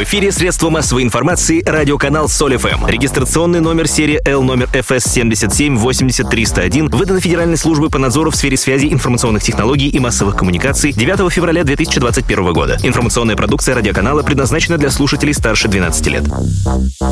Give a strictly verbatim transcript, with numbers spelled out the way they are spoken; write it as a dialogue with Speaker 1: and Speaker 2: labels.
Speaker 1: В эфире средства массовой информации радиоканал Соль эф эм. Регистрационный номер серии L номер эф эс семьдесят семь восемьдесят триста один выдан Федеральной службой по надзору в сфере связи, информационных технологий и массовых коммуникаций девятого февраля две тысячи двадцать первого года. Информационная продукция радиоканала предназначена для слушателей старше двенадцати лет.